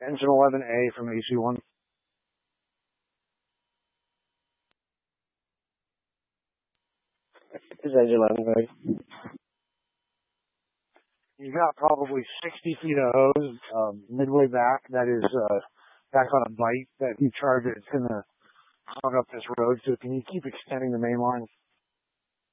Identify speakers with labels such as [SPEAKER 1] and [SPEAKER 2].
[SPEAKER 1] Engine 11A from AC1.
[SPEAKER 2] Is engine 11A?
[SPEAKER 1] You've got probably 60 feet of hose midway back. That is back on a bite that you charge it. It's going to hog up this road. So can you keep extending the main line?